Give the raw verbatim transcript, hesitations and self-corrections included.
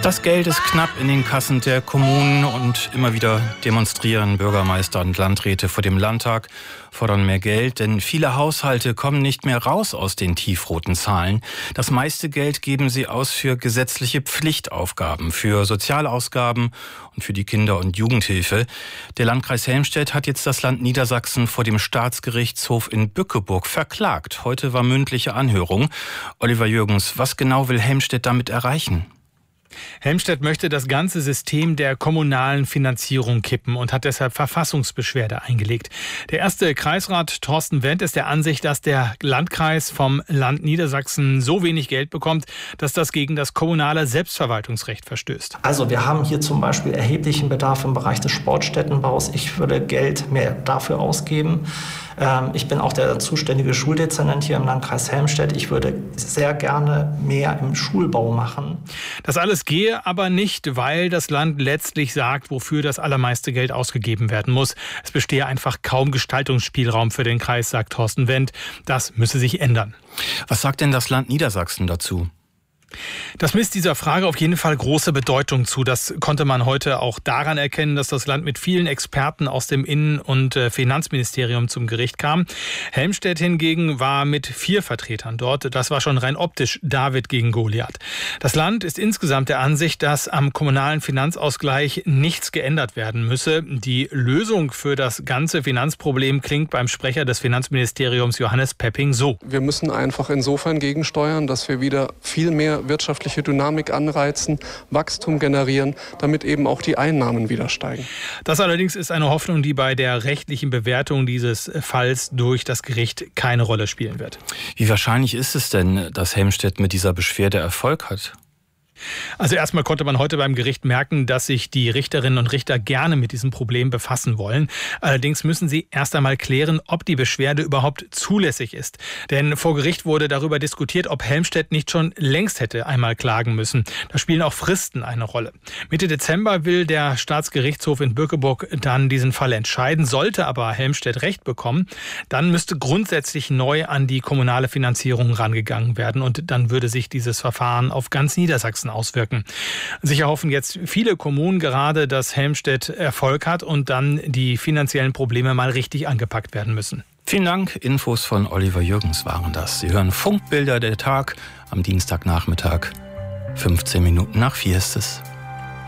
Das Geld ist knapp in den Kassen der Kommunen und immer wieder demonstrieren Bürgermeister und Landräte vor dem Landtag, fordern mehr Geld, denn viele Haushalte kommen nicht mehr raus aus den tiefroten Zahlen. Das meiste Geld geben sie aus für gesetzliche Pflichtaufgaben, für Sozialausgaben und für die Kinder- und Jugendhilfe. Der Landkreis Helmstedt hat jetzt das Land Niedersachsen vor dem Staatsgerichtshof in Bückeburg verklagt. Heute war mündliche Anhörung. Oliver Jürgens, was genau will Helmstedt damit erreichen? Helmstedt möchte das ganze System der kommunalen Finanzierung kippen und hat deshalb Verfassungsbeschwerde eingelegt. Der erste Kreisrat Thorsten Wendt ist der Ansicht, dass der Landkreis vom Land Niedersachsen so wenig Geld bekommt, dass das gegen das kommunale Selbstverwaltungsrecht verstößt. Also wir haben hier zum Beispiel erheblichen Bedarf im Bereich des Sportstättenbaus. Ich würde Geld mehr dafür ausgeben. Ich bin auch der zuständige Schuldezernent hier im Landkreis Helmstedt. Ich würde sehr gerne mehr im Schulbau machen. Das alles gehe aber nicht, weil das Land letztlich sagt, wofür das allermeiste Geld ausgegeben werden muss. Es bestehe einfach kaum Gestaltungsspielraum für den Kreis, sagt Thorsten Wendt. Das müsse sich ändern. Was sagt denn das Land Niedersachsen dazu? Das misst dieser Frage auf jeden Fall große Bedeutung zu. Das konnte man heute auch daran erkennen, dass das Land mit vielen Experten aus dem Innen- und Finanzministerium zum Gericht kam. Helmstedt hingegen war mit vier Vertretern dort. Das war schon rein optisch David gegen Goliath. Das Land ist insgesamt der Ansicht, dass am kommunalen Finanzausgleich nichts geändert werden müsse. Die Lösung für das ganze Finanzproblem klingt beim Sprecher des Finanzministeriums Johannes Pepping so. Wir müssen einfach insofern gegensteuern, dass wir wieder viel mehr wirtschaftliche Dynamik anreizen, Wachstum generieren, damit eben auch die Einnahmen wieder steigen. Das allerdings ist eine Hoffnung, die bei der rechtlichen Bewertung dieses Falls durch das Gericht keine Rolle spielen wird. Wie wahrscheinlich ist es denn, dass Helmstedt mit dieser Beschwerde Erfolg hat? Also erstmal konnte man heute beim Gericht merken, dass sich die Richterinnen und Richter gerne mit diesem Problem befassen wollen. Allerdings müssen sie erst einmal klären, ob die Beschwerde überhaupt zulässig ist. Denn vor Gericht wurde darüber diskutiert, ob Helmstedt nicht schon längst hätte einmal klagen müssen. Da spielen auch Fristen eine Rolle. Mitte Dezember will der Staatsgerichtshof in Bückeburg dann diesen Fall entscheiden. Sollte aber Helmstedt Recht bekommen, dann müsste grundsätzlich neu an die kommunale Finanzierung rangegangen werden. Und dann würde sich dieses Verfahren auf ganz Niedersachsen auswirken. Sicher hoffen jetzt viele Kommunen gerade, dass Helmstedt Erfolg hat und dann die finanziellen Probleme mal richtig angepackt werden müssen. Vielen Dank. Infos von Oliver Jürgens waren das. Sie hören Funkbilder der Tag am Dienstagnachmittag. fünfzehn Minuten nach vier ist es.